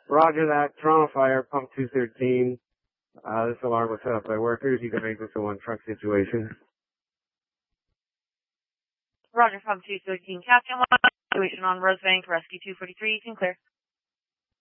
Roger that. Toronto Fire, pump 213. This alarm was set up by workers. You can make this a one truck situation. Roger, pump 213, Captain 1, situation on Rosebank, rescue 243, you can clear.